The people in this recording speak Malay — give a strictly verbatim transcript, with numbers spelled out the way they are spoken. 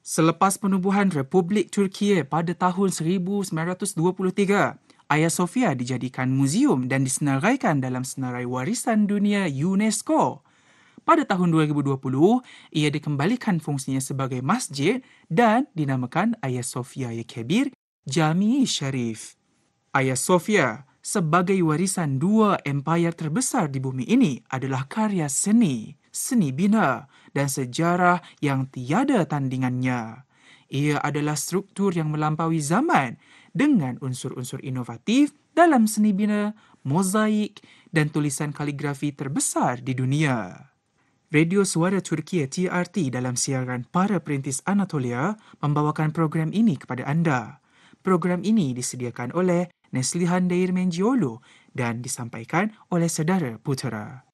Selepas penubuhan Republik Turkiye pada tahun seribu sembilan ratus dua puluh tiga, Hagia Sophia dijadikan muzium dan disenaraikan dalam Senarai Warisan Dunia UNESCO. Pada tahun dua ribu dua puluh, ia dikembalikan fungsinya sebagai masjid dan dinamakan Hagia Sophia Kebir Jami' Sharif. Hagia Sophia sebagai warisan dua empayar terbesar di bumi ini adalah karya seni, seni bina dan sejarah yang tiada tandingannya. Ia adalah struktur yang melampaui zaman dengan unsur-unsur inovatif dalam seni bina, mozaik dan tulisan kaligrafi terbesar di dunia. Radio Suara Turkiye T R T dalam siaran Para Perintis Anatolia membawakan program ini kepada anda. Program ini disediakan oleh Neslihan Değirmencioğlu dan disampaikan oleh saudara Putera.